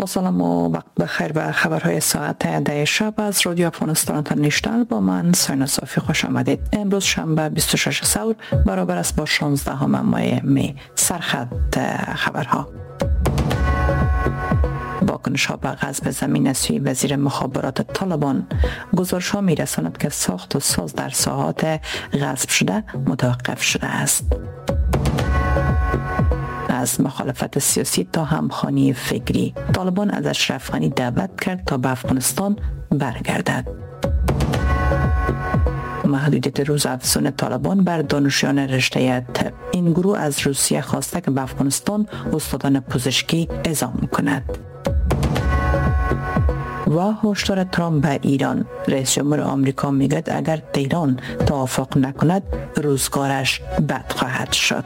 با سلام و وقت بخیر و خبرهای ساعت 10 شب از رادیو افغانستان اینترنشنال با من ساینا صافی خوش آمدید. امروز شنبه 26 ثور برابر است با 16 ماه می. سرخط خبرها. واکنش ها به غصب زمین سوی وزیر مخابرات طالبان. گزارش ها می رساند که ساخت و ساز در ساحات غصب شده متوقف شده است. از مخالفت سیاسی تا همخوانی فکری، طالبان از اشرف غنی دعوت کرد تا به افغانستان برگردد. محدودیت روزافزون طالبان بر دانشجویان رشته طب. این گروه از روسیه خواسته که به افغانستان استادان پزشکی اعزام کند. و هشدار ترامپ به ایران. رئیس جمهور آمریکا میگوید اگر تهران توافق نکند روزگارش بد خواهد شد.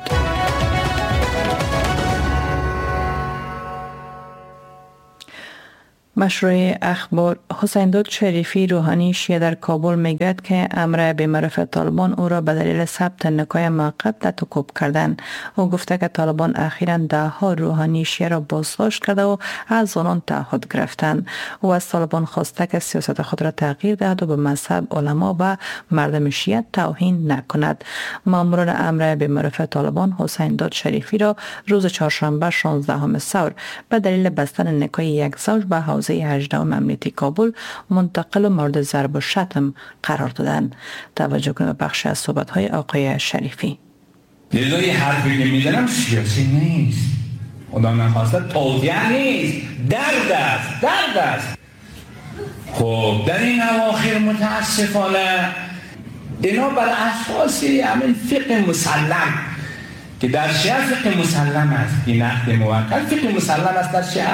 مشروع اخبار. حسین داد شریفی روحانی شیعه در کابل میگوید که امر بی‌معرف طالبان او را به دلیل ثبت نکای موقت تکذیب کردن. او گفته که طالبان اخیراً ده‌ها روحانی شیعه را بازداشت کرده و از آنان تعهد گرفتند. او از طالبان خواسته که سیاست خود را تغییر دهد و به مذهب، علما و مردم شیعه توهین نکند. ماموران امر بی‌معرف طالبان حسین داد شریفی را روز چهارشنبه 16 ثور به دلیل بستن نکای یک زوج به حوزه 18 امنیتی کابل منتقل و مورد ضرب و شتم قرار دادند. توجه کنید به بخش از صحبت‌های آقای شریفی. لذای حرفی که میزنم سیاسی نیست، خدا نخواسته توضیح نیست، درد است. خب در این اواخر متاسفانه اینا بر اساس همین فقه مسلم که در شیعه فقه مسلم است، این عقد موقت فقه مسلم است در شیعه،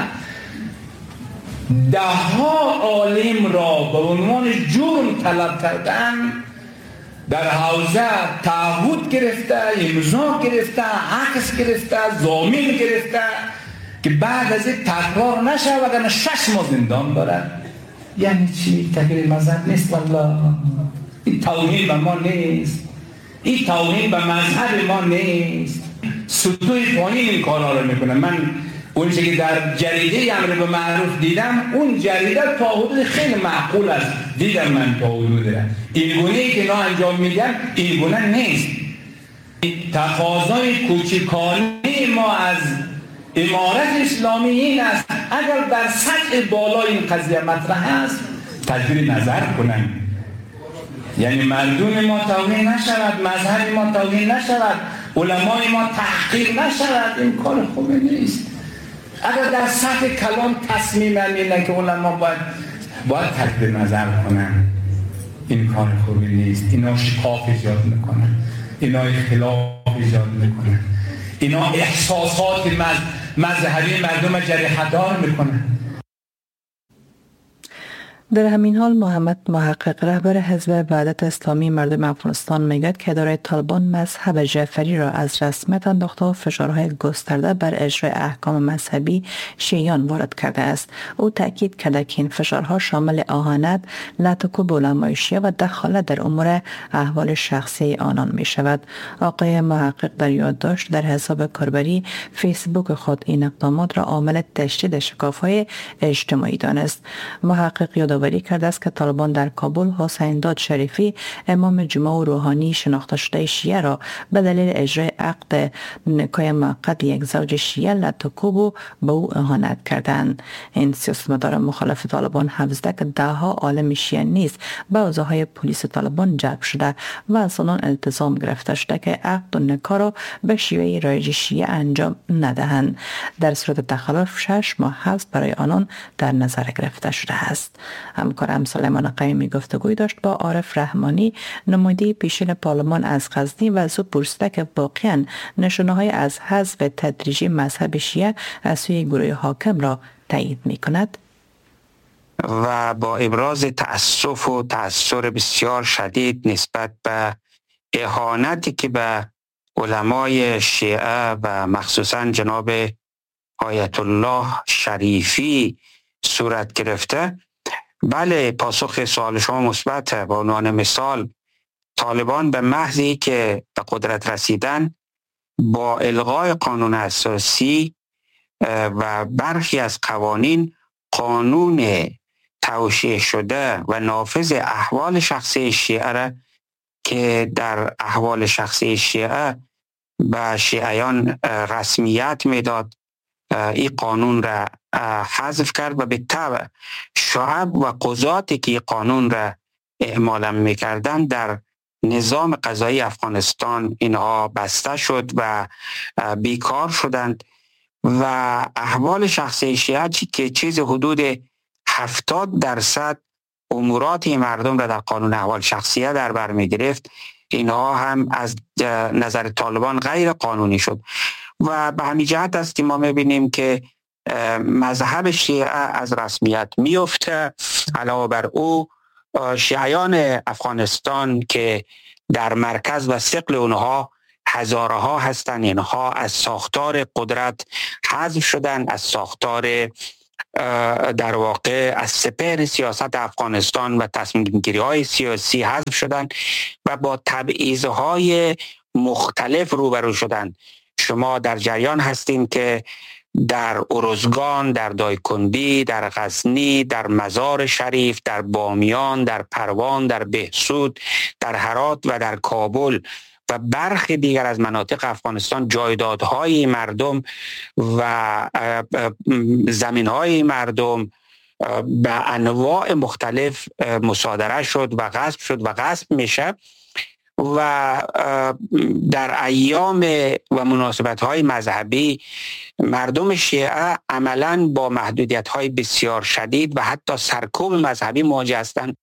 ده‌ها عالم را به عنوان جرم طلب کردن، در حوزه تعهد گرفته، امضا گرفته، عکس گرفته، ضامن گرفته که بعد از این تکرار نشه وگرنه 6 ماه زندان دارد. یعنی چی؟ تغییر مذهب نیست. والله این توهین به ما نیست، این توهین به مذهب ما نیست. سطوح پایین این کارها رو میکنه. من اون چیزی که در جریده امر به معروف دیدم، اون جریده تا حدود خیلی معقول است. دیدم من تا حدود این گونه‌ای که اینا انجام میدن این گونه نیست. تقاضای کوچکانه ما از امارت اسلامی این است اگر در سطح بالا این قضیه مطرح است تجدید نظر کنن، یعنی مردم ما توهین نشود، مذهب ما توهین نشود، علمای ما تحقیر نشود. این کار خوبی نیست. اگر در سطح کلام تصمیم اینه که علما باید تجدید نظر کنن، این کار خوبی نیست. اینا شکاف ایجاد میکنن، اینا اختلاف ایجاد میکنن، اینا احساسات مذهبی مردم جریحه‌دار میکنن. در همین حال محمد محقق رهبر حزب وحدت اسلامی مردم افغانستان میگوید که اداره طالبان مذهب جعفری را از رسمیت انداخته و فشارهای گسترده بر اجرای احکام مذهبی شیعیان وارد کرده است. او تاکید کرده که این فشارها شامل اهانت، لطکوب علمای شیعه و دخالت در امور احوال شخصی آنان می شود. آقای محقق در یادداشت در حساب کاربری فیسبوک خود این اقدامات را عامل تشدید شکاف‌های اجتماعی دانست. محقق یادآوری کرده است که طالبان در کابل حسین داد شریفی امام جمعه و روحانی شناخته شده شیعه را به دلیل اجرای عقد نکاح موقت یک زوج شیعه لطکوب و به او اهانت کردند. این سیاستمدار مخالف طالبان حفظ که ده‌ها عالم شیعه نیز به حوزه‌های پلیس طالبان جلب شده و از آنان التزام گرفته شده که عقد و نکاح را به شیوه رایج شیعه انجام ندهند. در صورت تخلف 6 ماه حبس برای آنان در نظر گرفته شده است. همکارم سلیمان قیمی گفتگوی داشت با عارف رحمانی، نماینده پیشین پارلمان از غزنی، و از او پرسیده که واقعاً نشانه‌های از حذف تدریجی مذهب شیعه از سوی گروه حاکم را تایید می‌کند. و با ابراز تأسف و تأثیر بسیار شدید نسبت به اهانتی که به علمای شیعه و مخصوصاً جناب آیت الله شریفی صورت گرفته، بله، پاسخ سوال شما مثبته. به عنوان مثال طالبان به محضی که به قدرت رسیدن با الغای قانون اساسی و برخی از قوانین قانون توشیح شده و نافذ احوال شخصی شیعه را که در احوال شخصی شیعه به شیعیان رسمیت میداد، این قانون را حذف کرد و به تبع شعب و قضاتی که این قانون را اعمال میکردن در نظام قضایی افغانستان اینها بسته شد و بیکار شدند و احوال شخصی شیعه که چیز حدود 70% امورات مردم را در قانون احوال شخصیه در بر می گرفت، اینها هم از نظر طالبان غیر قانونی شد و به همین جهت است که ما میبینیم که مذهب شیعه از رسمیت میفته. علاوه بر او شیعیان افغانستان که در مرکز و ثقل اونها هزارها هستند، اینها از ساختار قدرت حذف شدن، از ساختار در واقع از سپهر سیاست افغانستان و تصمیم گیری های سیاسی حذف شدن و با تبعیض‌های مختلف روبرو شدن. شما در جریان هستین که در ارزگان، در دایکندی، در غزنی، در مزار شریف، در بامیان، در پروان، در بهسود، در هرات و در کابل و برخی دیگر از مناطق افغانستان جایدادهای مردم و زمینهای مردم به انواع مختلف مصادره شد و غصب میشه و در ایام و مناسبت‌های مذهبی مردم شیعه عملاً با محدودیت‌های بسیار شدید و حتی سرکوب مذهبی مواجه هستند.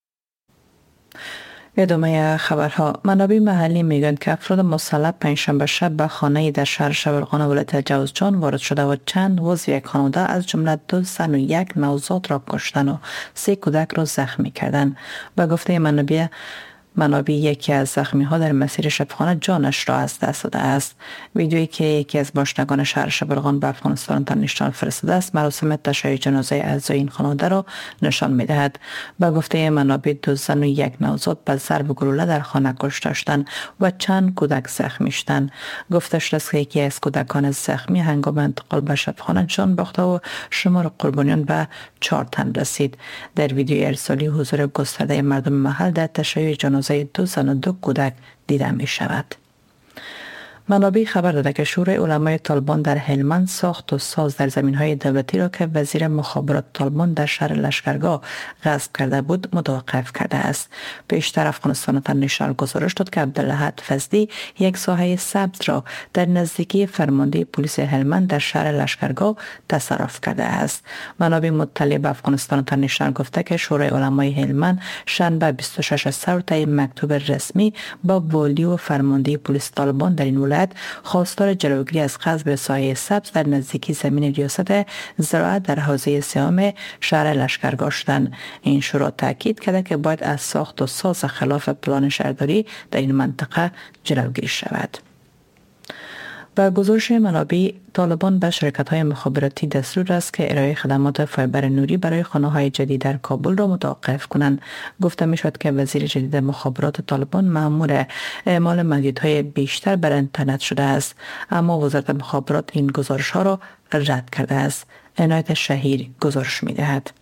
ادامه خبرها. منابع محلی میگویند که افراد مسلح پنجشنبه شب به خانه‌ای در شهر شبرغان ولایت جوزجان وارد شده و چند عضو یک خانواده از جمله 2 زن و 1 نوزاد را کشتند و 3 کودک را زخمی کردند. به گفته منابع یکی از زخمی ها در مسیر شبخانه جانش را از دست داده است. ویدیویی که یکی از باشندگان شهر شبرغان به افغانستان نشان فرستاده است مراسم تشییع جنازه اعضای این خانواده را نشان می‌دهد. به گفته منابع 2 زن و 1 نوزاد به ضرب گلوله در خانه کشته شدند و چند کودک زخمی شدند. گفته شده است که یکی از کودکان زخمی هنگام انتقال به شبخانه جان باخته و شمار قربانیان به 4 تن رسید. در ویدیو ارسالی حضور گسترده مردم محل در تشییع جنازه 2 زن و 2 کودک دیده می شود. منابع خبر داده که شورای علمای طالبان در هلمند ساخت و ساز در زمین‌های دولتی را که وزیر مخابرات طالبان در شهر لشکرگاه غصب کرده بود متوقف کرده است. پیشتر افغانستان نشان گزارش داد که عبدالحد فضلی یک ساحه سبز را در نزدیکی فرمانده پلیس هلمند در شهر لشکرگاه تصرف کرده است. منابع مطلع به افغانستان نشان گفته که شورای علمای هلمند شنبه 26 ثور طی مکتوب رسمی با والی و فرمانده پلیس طالبان در این ولایت خواستار جلوگیری از غصب ساحه سبز در نزدیکی زمین ریاست زراعت در حوزه سیام شهر لشکرگاه شدند. این شورا تاکید کرده که باید از ساخت و ساز خلاف پلان شهرداری در این منطقه جلوگیری شود. با گزارش منابع طالبان به شرکت‌های مخابراتی دستور است که ارائه خدمات فایبر نوری برای خانه‌های جدید در کابل را متوقف کنند. گفته می‌شود که وزیر جدید مخابرات طالبان مأمور اعمال محدودیت‌های بیشتر بر اینترنت شده است، اما وزارت مخابرات این گزارش‌ها را رد کرده است. عنایت شهیر گزارش می‌دهد.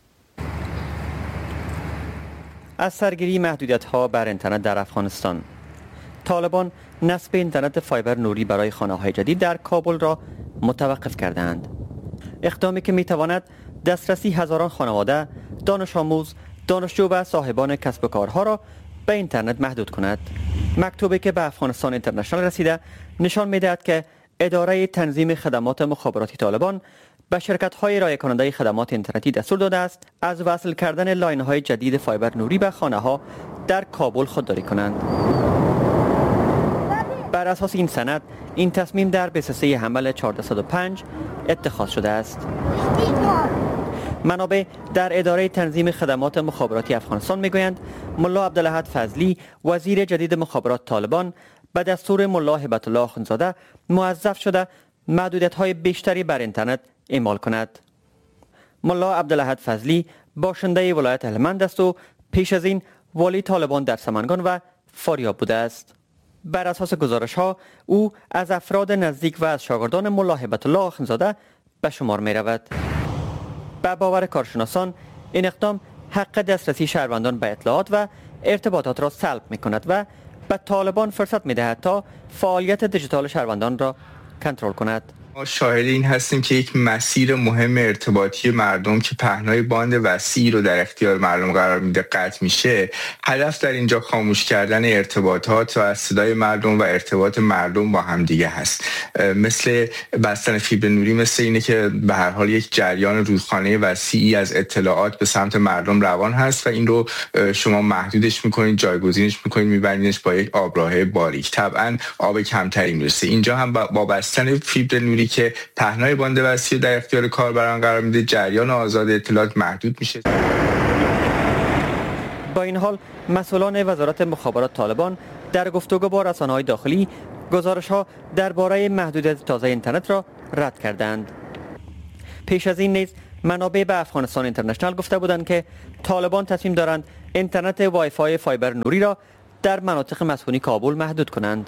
از سرگیری محدودیت‌ها بر اینترنت در افغانستان، طالبان نصب اینترنت فایبر نوری برای خانه‌های جدید در کابل را متوقف کردند. اقدامی که می‌تواند دسترسی هزاران خانواده، دانش آموز، دانشجو و صاحبان کسب و کارها را به اینترنت محدود کند. مکتوبی که به افغانستان اینترنشنال رسیده نشان می‌دهد که اداره تنظیم خدمات مخابراتی طالبان به شرکت‌های ارائه کننده خدمات اینترنتی دستور داده است از وصل کردن لاین‌های جدید فایبر نوری به خانه‌ها در کابل خودداری کنند. بر اساس این سند، این تصمیم در بسسه حمل 1405 اتخاذ شده است. منابع در اداره تنظیم خدمات مخابراتی افغانستان میگویند ملا عبدالحد فضلی وزیر جدید مخابرات طالبان به دستور ملا هبت الله اخوندزاده موظف شده محدودیت‌های بیشتری بر اینترنت اعمال کند. ملا عبدالحد فضلی باشنده ولایت هلمند است و پیش از این والی طالبان در سمنگان و فاریاب بوده است. بر اساس گزارش‌ها او از افراد نزدیک و از شاگردان ملا هبت الله اخوندزاده به شمار می رود. به باور کارشناسان این اقدام حق دسترسی شهروندان به اطلاعات و ارتباطات را سلب می کند و به طالبان فرصت می دهد تا فعالیت دیجیتال شهروندان را کنترل کند. ما شاهد این هستیم که یک مسیر مهم ارتباطی مردم که پهنای باند وسیعی رو در اختیار مردم قرار میده قطع میشه. هدف در اینجا خاموش کردن ارتباطات و از صدای مردم و ارتباط مردم با همدیگه هست. مثل بستن فیبر نوری، مثل اینه که به هر حال یک جریان رودخانه وسیعی از اطلاعات به سمت مردم روان هست و این رو شما محدودش میکنید، جایگزینش میکنید، میبرینش با یک آبراهه باریک. طبعا آب کمتری میرسه. اینجا هم با بستن فیبر نوری که پهنای باند وسیع در اختیار کاربران قرار میده، جریان آزاد اطلاعات محدود میشه. با این حال مسئولان وزارت مخابرات طالبان در گفتگو با رسانه‌های داخلی گزارش‌ها درباره محدودیت تازه اینترنت را رد کردند. پیش از این نیز منابع به افغانستان اینترنشنال گفته بودند که طالبان تصمیم دارند اینترنت وای فای فایبر نوری را در مناطق مسکونی کابل محدود کنند.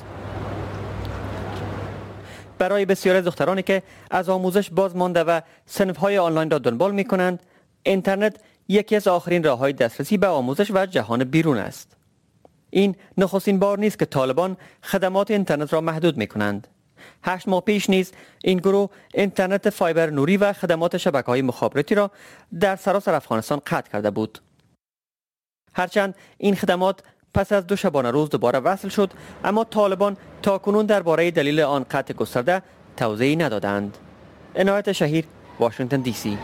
برای بسیاری از دخترانی که از آموزش باز مانده و صنف‌های آنلاین را دنبال می‌کنند، اینترنت یکی از آخرین راه‌های دسترسی به آموزش و جهان بیرون است. این نخستین بار نیست که طالبان خدمات اینترنت را محدود می‌کنند. 8 ماه پیش نیز این گروه اینترنت فایبر نوری و خدمات شبکه‌های مخابراتی را در سراسر افغانستان قطع کرده بود. هرچند این خدمات پس از 2 شبانه روز دوباره وصل شد، اما طالبان تاکنون درباره دلیل آن قطع گسترده توضیحی ندادند. عنایت شهیر، واشنگتن دی سی.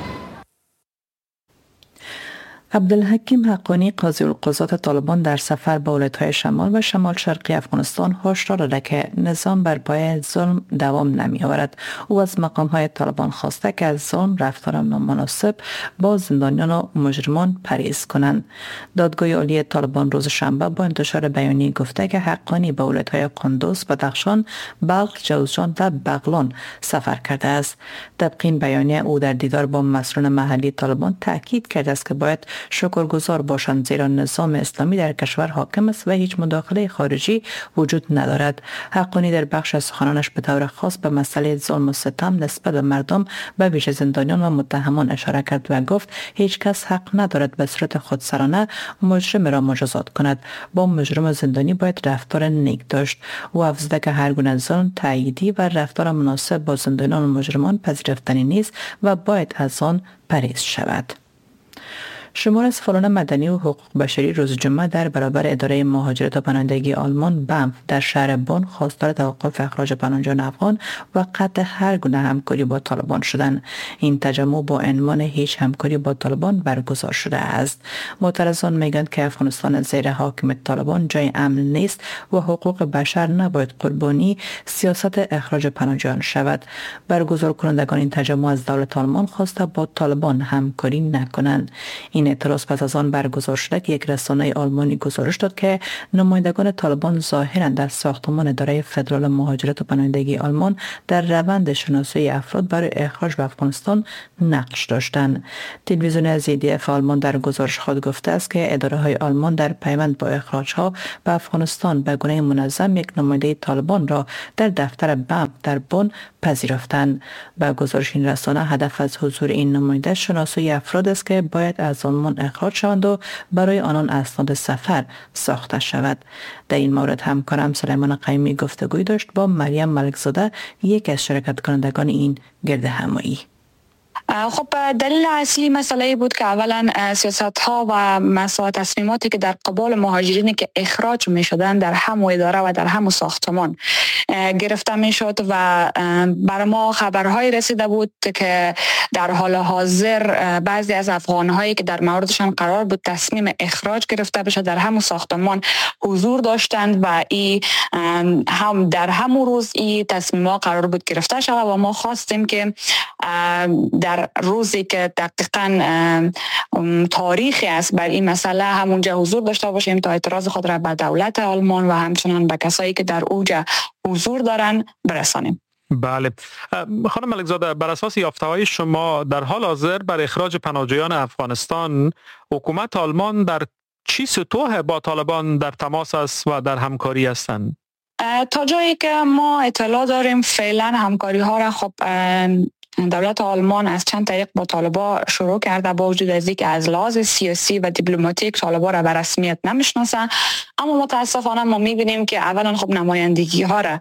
عبدالحکیم حقانی قاضی القضات طالبان در سفر به ولایت‌های شمال و شمال شرقی افغانستان هشدار داده که نظام بر پایه ظلم دوام نمی‌آورد. او از مقام‌های طالبان خواسته که از ظلم، رفتار نامناسب با زندانیان و مجرمان پرهیز کنند. دادگاه عالی طالبان روز شنبه با انتشار بیانیه گفته که حقانی به ولایت‌های قندوز، بدخشان، بلخ، جوزجان و بغلان سفر کرده است. طبق این بیانیه او در دیدار با مسئولان محلی طالبان تاکید کرده است که باید شکرگزار باشند، زیرا نظام اسلامی در کشور حاکم است و هیچ مداخله خارجی وجود ندارد. حقانی در بخش از سخنانش به طور خاص به مسئله ظلم و ستم نسبت به مردم به ویژه زندانیان و متهمان اشاره کرد و گفت هیچ کس حق ندارد به صورت خودسرانه مجرم را مجازات کند. با مجرم و زندانی باید رفتار نیک داشت. او افزوده که هر گونه ظلم، تاییدی و رفتار مناسب با زندانیان و مجرمان پذیرفتنی نیست و باید از آن پرهیز شود. شمار از فعالان مدنی و حقوق بشری روز جمعه در برابر اداره مهاجرت و پناهندگی آلمان بنف در شهر بن خواستار توقف اخراج پناهجویان افغان و قطع هر گونه همکاری با طالبان شدند. این تجمع با عنوان هیچ همکاری با طالبان برگزار شده است. معترضان میگویند که افغانستان زیر حاکمیت طالبان جای امن نیست و حقوق بشر نباید قربانی سیاست اخراج پناهجویان شود. برگزار کنندگان این تجمع از دولت آلمان خواسته با طالبان همکاری نکنند. این اعتراض پس از آن برگزار شده که یک رسانه آلمانی گزارش داد که نمایندگان طالبان ظاهرا در ساختمان اداره فدرال مهاجرت و پناهندگی آلمان در روند شناسایی افراد برای اخراج به افغانستان نقش داشتند. تلویزیون ZDF آلمان در گزارش خود گفته است که اداره های آلمان در پیوند با اخراج ها به افغانستان به گونه منظم یک نماینده طالبان را در دفتر بنف در بن پذیرفتند. با گزارش این رسانه هدف از حضور این نماینده شناسایی افراد است که باید از آلمان اخراج شوند و برای آنان اسناد سفر ساخته شود. در این مورد همکارم سلیمان قیمی گفتگوی داشت با مریم ملکزاده، یک از شرکت کنندگان این گرد همایی. خب دلیل اصلی مسئله بود که اولا سیاست ها و مسائل تصمیماتی که در قبال مهاجرینی که اخراج می شدن در همو اداره و در همو ساختمان گرفته می شد و بر ما خبرهای رسیده بود که در حال حاضر بعضی از افغان هایی که در موردشان قرار بود تصمیم اخراج گرفته بشه در همو ساختمان حضور داشتند و ای هم در همو روز ای تصمیم ها قرار بود گرفته شود و ما خواستیم که در روزی که دقیقاً تاریخی است بر این مسئله همونجا حضور داشته باشیم تا اعتراض خود را به دولت آلمان و همچنان به کسایی که در اوجا حضور دارن برسانیم. بله خانم ملکزاده، بر اساس یافته‌های شما در حال حاضر بر اخراج پناهجویان افغانستان حکومت آلمان در چی سطوح با طالبان در تماس است و در همکاری هستند؟ تا جایی که ما اطلاع داریم فعلا همکاری ها را خب دولت آلمان از چند طریق با طالبان شروع کرده، با وجود از اینکه از لحاظ سیاسی و دیپلماتیک طالبان را به رسمیت نمیشناسن، اما متاسفانه ما میبینیم که اولا خب نمایندگی ها را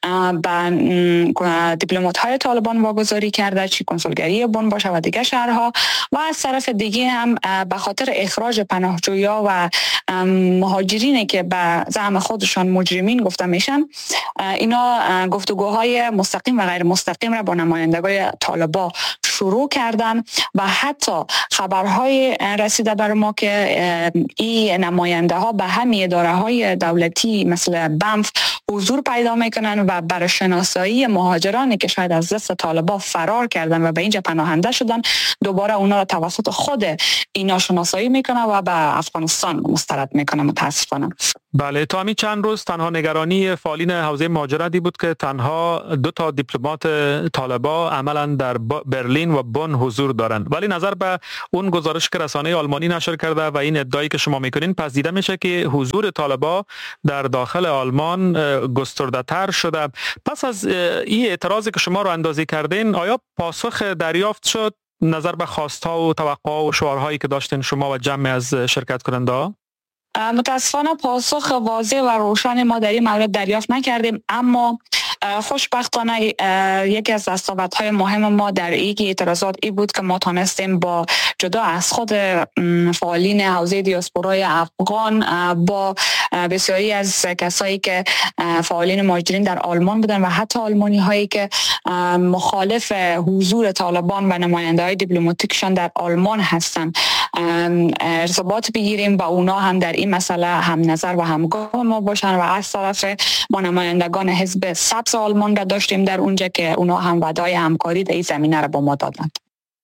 به دیپلمات های طالبان واگذاری کرده، چی کنسولگری بن باشه و دیگه شهرها، و از طرف دیگه هم به خاطر اخراج پناهجویا و مهاجرینی که به زعم خودشان مجرمین گفته میشن، اینا گفتگوهای مستقیم و غیر مستقیم را با نمایندگان طالبان شروع کردن و حتی خبرهای رسیده بر ما که این نماینده ها به همین اداره های دولتی مثل بنف حضور پیدا میکنن و برای شناسایی مهاجرانی که شاید از دست طالبان فرار کردن و به اینجا پناهنده شدن، دوباره اونا را توسط خود اینا شناسایی میکنه و به افغانستان مسترد میکنه. متاسفانه بله، تا همین چند روز تنها نگرانی فعالین حوزه مهاجرتی بود که تنها 2 دیپلمات طالبان عملا در برلین و بن حضور دارند، ولی نظر به اون گزارش که رسانه آلمانی نشر کرده و این ادعایی که شما میکنین، پس دیده میشه که حضور طالبان در داخل آلمان گسترده تر شده. پس از این اعتراضی که شما رو اندازی کردین، آیا پاسخ دریافت شد نظر به خواستها و توقع و شعارهایی که داشتین شما و جمع از شرکت کننده؟ متاسفانه پاسخ واضح و روشن ما در این مورد دریافت نکردیم، اما خوشبختانه یکی از دستاوردهای مهم ما در این اعتراضات این بود که ما تانستیم با جدا از خود فعالین حوزه دیاسپورای افغان با بسیاری از کسایی که فعالین مهاجرین در آلمان بودن و حتی آلمانی هایی که مخالف حضور طالبان و نماینده های دیپلماتیکشان در آلمان هستند ارتباط بگیریم و اونا هم در این مسئله هم نظر و همگام ما باشن، و از طرف ما نمایندگان حزب سبز آلمان را داشتیم در اونجا که اونا هم وعده همکاری در این زمینه را با ما دادند.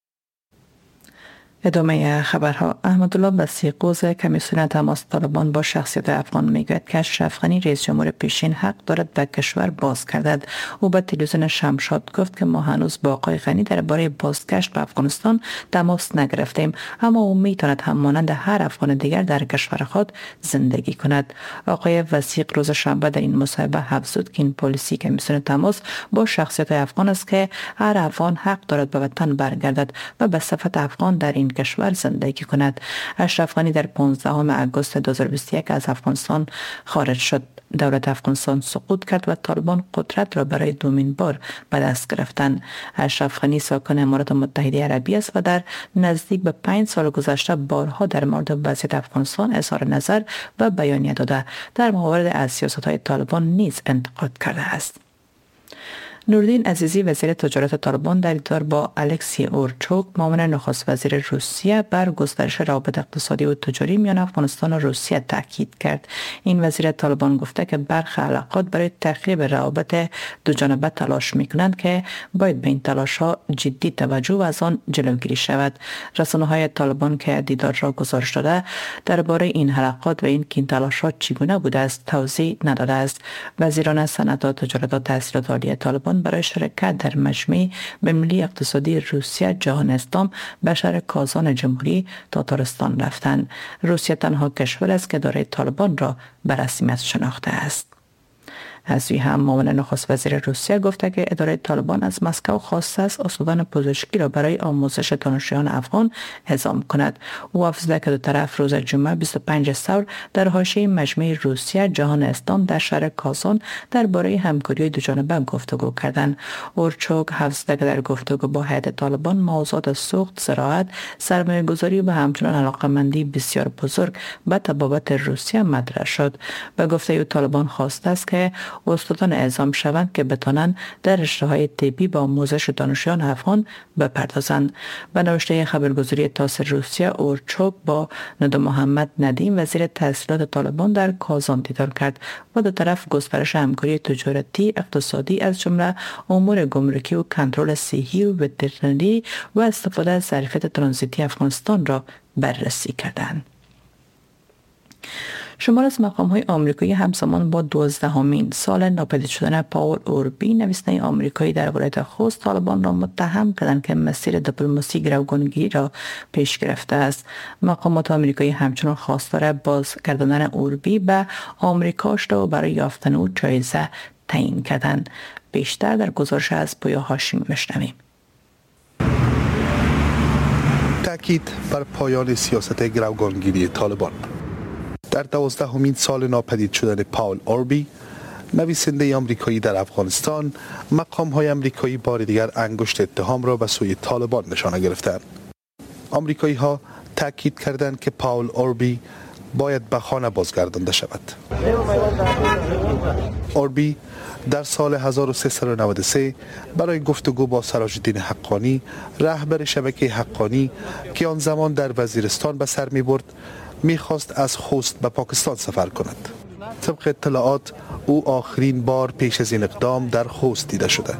ادامه خبرها. احمدالله بسیقوز کمیسیون تماس طالبان با شخصیت افغان میگوید که اشرف غنی رئیس جمهور پیشین حق دارد به کشور باز گردد. او به تلویزیون شمشاد گفت که ما هنوز با آقای غنی درباره بازگشت به افغانستان تماس نگرفتیم، اما او میتواند هم مانند هر افغان دیگر در کشور خود زندگی کند. آقای وثیق روز شنبه در این مصاحبه افزود که این پالیسی کمیسیون تماس با شخصیت افغان است که هر افغان حق دارد به وطن برگردد و به صفت افغان در این کشور زندگی کند. اشرف غنی در 15 آگوست 2021 از افغانستان خارج شد. دولت افغانستان سقوط کرد و طالبان قدرت را برای دومین بار به دست گرفتند. اشرف غنی ساکن امارات متحده عربی است و در نزدیک به 5 سال گذشته بارها در مورد وضعیت افغانستان اظهار نظر و بیانیه داده. در مورد از سیاست‌های طالبان نیز انتقاد کرده است. نوردین عزیزی وزیر تجارت طالبان در دیدار با الکسی اورچوک معاون نخست وزیر روسیه بر گسترش روابط اقتصادی و تجاری میان افغانستان و روسیه تاکید کرد. این وزیر طالبان گفته که برخی علاقات برای تخریب روابط دو جانبه تلاش میکنند که باید به این تلاش ها جدی توجه و از آن جلوگیری شود. رسانه‌های طالبان که دیدار را گزارش داده درباره این حلقات و این که این تلاش ها چگونه بوده است توضیح نداده است. وزیران صنعت و تجارت و تحصیلات عالی طالبان برای شرکت در مجمع ملی اقتصادی روسیه جهان اسلام به شهر کازان جمهوری تاتارستان رفتند. روسیه تنها کشور است که دارای طالبان را به رسمیت شناخته است. از وی هم معاون نخست وزیر روسیه گفته که اداره طالبان از مسکو خواسته است استادان پزشکی را برای آموزش دانشجویان افغان اعزام کند. او افزوده که دو طرف روز جمعه 25 ثور در حاشیه مجمع روسیه جهان اسلام در شهر کازان درباره همکاری دو جانبه گفتگو کردند. اورچوک افزوده که در گفتگو با هیئت طالبان موضوعات سوخت، زراعت، سرمایه‌گذاری و همچنین علاقه‌مندی بسیار بزرگ به تبابت روسیه مطرح شد. به گفته او طالبان خواسته است که استادان اعزام شوند که بتوانند در رشته‌های طبی با آموزش دانشجویان افغان بپردازند. به نوشته خبرگزاری تاس روسیه، اورچوک با ندو محمد ندیم وزیر تحصیلات طالبان در کازان دیدار کرد و دو طرف گسترش همکاری تجارتی، اقتصادی از جمله امور گمرکی و کنترل صحی و وترینری و استفاده از ظرفیت ترانزیتی افغانستان را بررسی کردند. شمار از مقام‌های آمریکایی همزمان با 12مین سال ناپدید شدن پاول اوربی نویسنده آمریکایی در ولایت خوست طالبان را متهم کردند که مسیر دیپلماسی گروگانگیری را پیش گرفته است. مقامات آمریکایی همچنان خواستار بازگرداندن اوربی به آمریکا شده و برای یافتن او جایزه تعیین کردند. بیشتر در گزارش از پویا هاشمی میشنویم. تاکید بر پایان سیاست گروگانگیری طالبان. در 12مین سال ناپدید شدن پاول اوربی، نویسنده آمریکایی در افغانستان، مقام‌های آمریکایی بار دیگر انگشت اتهام را به سوی طالبان نشانه گرفتند. آمریکایی‌ها تاکید کردند که پاول اوربی باید به خانه بازگردانده شود. اوربی در سال 1393 برای گفتگو با سراج الدین حقانی، رهبر شبکه حقانی که آن زمان در وزیرستان به سر می‌برد، می‌خواست از خوست به پاکستان سفر کند. طبق اطلاعات او آخرین بار پیش از این اقدام در خوست دیده شده.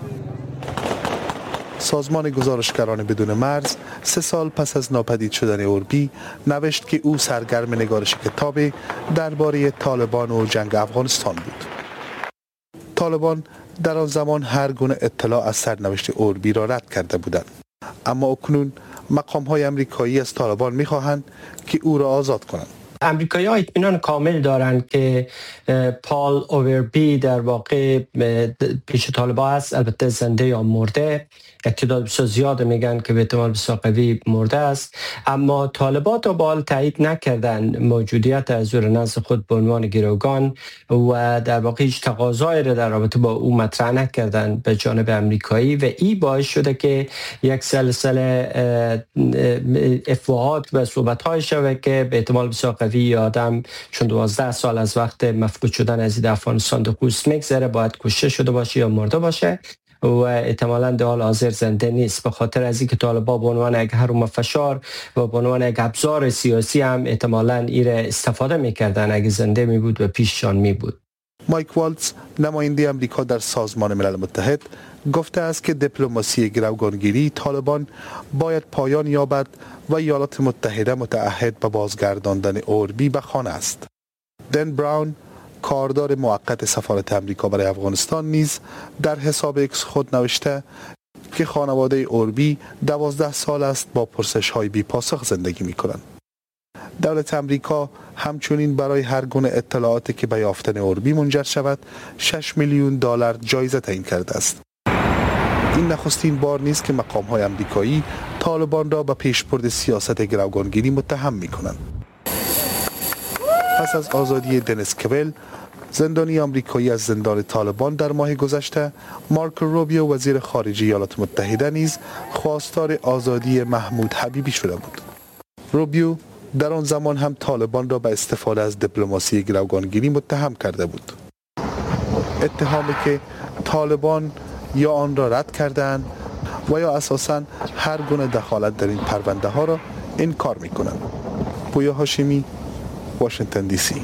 سازمان گزارشگران بدون مرز 3 سال پس از ناپدید شدن اوربی نوشت که او سرگرم نگارش کتاب درباره طالبان و جنگ افغانستان بود. طالبان در آن زمان هر گونه اطلاع از سرنوشت اوربی را رد کرده بودند، اما اکنون مقام‌های آمریکایی از طالبان می‌خواهند که او را آزاد کنند. امریکایی‌ها اطمینان کامل دارند که پال اوربی در واقع پیش طالبان است، البته زنده یا مرده. تعداد بسیار زیاد میگن که به احتمال بسیار قوی مرده است، اما طالبان تا به حال تایید نکردن موجودیت از او نزد خود به عنوان گروگان و در واقع هیچ تقاضایی را در رابطه با او مطرح نکردن به جانب امریکایی و این باعث شده که یک سلسله افواهات و صحبت‌های شود که به احتمال بسیار قوی آدم چون 12 سال از وقت مفقود شدن از افغانستان در خوست میگذره، باید کشته شده باشه یا مرده باشه و احتمالاً در حال حاضر زنده نیست، به خاطر از اینکه طالبان به عنوان یک هرم فشار و به عنوان یک ابزار سیاسی هم احتمالاً ایره استفاده میکردن. اگه زنده می بود و پیششان می بود. مایک والتز، نماینده آمریکا در سازمان ملل متحد، گفته است که دیپلماسی گروگانگیری طالبان باید پایان یابد و ایالات متحده متعهد به بازگرداندن اوربی به خانه است. دن براون، کاردار موقت سفارت آمریکا برای افغانستان، نیز در حساب اکس خود نوشته که خانواده اوربی 12 سال است با پرسش‌های بی پاسخ زندگی می‌کنند. دولت آمریکا همچنین برای هر گونه اطلاعاتی که به یافتن اوربی منجر شود 6 میلیون دلار جایزه تعیین کرده است. این نخستین بار نیست که مقام‌های آمریکایی طالبان را به پیشبرد سیاست گروگانگیری متهم می‌کنند. پس از آزادی دنیس کویل، زندانی آمریکایی از زندان طالبان در ماه گذشته، مارکو روبیو وزیر خارجه ایالات متحده نیز خواستار آزادی محمود حبیبی شده بود. روبیو در آن زمان هم طالبان را به استفاده از دیپلماسی گروگانگیری متهم کرده بود. اتهامی که طالبان یا آن را رد کردند و یا اساساً هر گونه دخالت در این پرونده ها را انکار می‌کنند. پویا هاشمی، واشنگتن دی سی.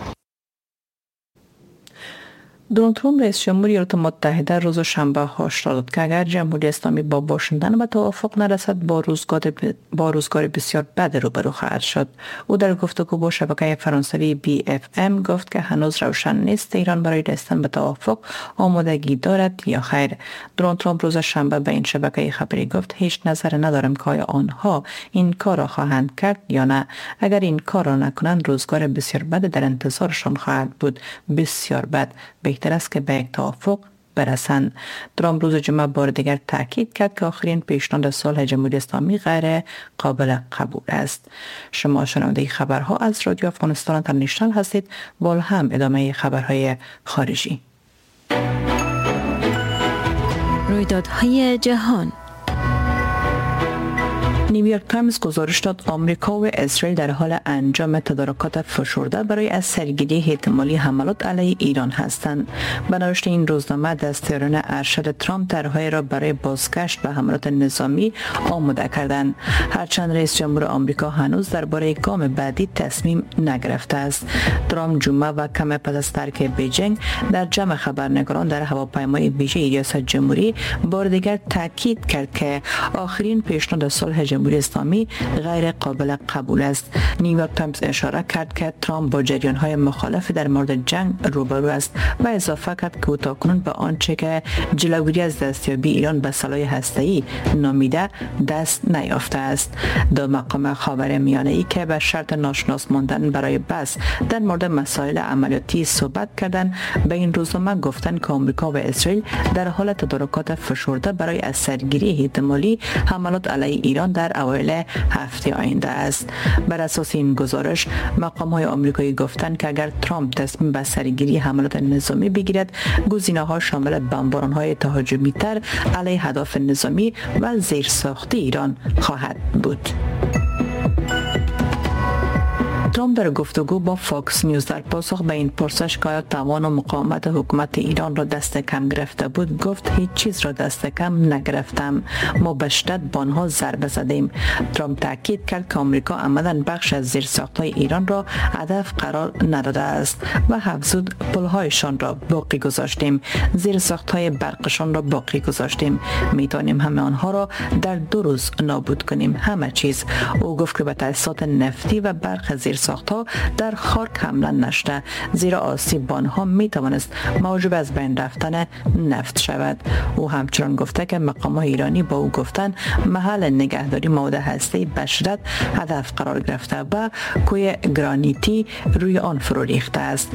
دونالد ترامپ رئیس جمهور ایالات متحده روز شنبه هشدار داد که اگر جمهوری اسلامی با واشنگتن به توافق نرسد با روزگار بسیار بد روبرو خواهد شد. او در گفتگو با شبکه فرانسوی BFM گفت که هنوز روشن نیست ایران برای رسیدن به توافق آمادگی دارد یا خیر. دونالد ترامپ روز شنبه به این شبکه خبری گفت هیچ نظر ندارم که آیا آنها این کار را خواهند کرد یا نه. اگر این کار را نکنند روزگار بسیار بد در انتظارشان خواهد بود، بسیار بد. بهتر است که به یک توافق برسند. ترامپ روز جمعه بار دیگر تاکید کرد که آخرین پیشنهاد صلح جمهوری اسلامی غیر قابل قبول است. شما شنونده خبرها از رادیو افغانستان اینترنشنال هستید. با هم ادامه خبرهای خارجی. رویدادهای جهان. نیویورک تایمز گزارش داد آمریکا و اسرائیل در حال انجام تدارکات فشرده برای از سرگیری احتمالی حملات علیه ایران هستند. به نوشت این روزنامه دستیاران ارشد ترامپ طرح‌های را برای بازگشت به حملات نظامی آماده کردند. هرچند رئیس جمهور آمریکا هنوز درباره گام بعدی تصمیم نگرفته است. ترامپ جمعه و کم پس از ترک بیجینگ در جمع خبرنگاران در هواپیمای ویژه ریاست جمهوری بار دیگر تاکید کرد که آخرین پیشنهاد صلح جمهوری اسلامی غیر قابل قبول است. نیویورک تایمز اشاره کرد که ترامپ با جریان‌های مخالف در مورد جنگ روبرو است و اضافه کرد که او تاکنون به آنچه که جلوگیری از دستیابی ایران به سلاح هسته‌ای نامیده دست نیافته است. دو مقام خاورمیانه‌ای که به شرط ناشناس ماندن برای بحث در مورد مسائل عملیاتی صحبت کردند به این روزنامه گفتند که آمریکا و اسرائیل در حال تدارکات فشرده برای از سرگیری احتمالی حملات علیه ایران در در اوایل هفته آینده است. بر اساس این گزارش مقام‌های آمریکایی گفتند که اگر ترامپ تصمیم به سرگیری حملات نظامی بگیرد، گزینه‌ها شامل بمباران‌های تهاجمی‌تر علیه اهداف نظامی و زیرساختی ایران خواهد بود. ترامپ در گفتگو با فاکس نیوز در پاسخ به این پرسش که آیا توان و مقاومت حکومت ایران را دست کم گرفته بود، گفت هیچ چیز را دست کم نگرفتم، ما به شدت به آنها ضربه زدیم. ترامپ تاکید کرد که آمریکا عمداً بخش از زیرساخت‌های ایران را هدف قرار نداده است و افزود پل‌هایشان را باقی گذاشتیم، زیرساخت‌های برقشان را باقی گذاشتیم، میتونیم همه آنها را در 2 روز نابود کنیم، همه چیز. او گفت که به تأسیسات نفتی و برق زیرساخت‌ها در خاک حمله نشده، زیرا آسیب آنها می توانست موجب از بین رفتن نفت شود. او همچنان گفته که مقام‌های ایرانی با او گفتند محل نگهداری مواد هسته‌ای به شدت هدف قرار گرفته و کوه گرانیتی روی آن فرو ریخته است.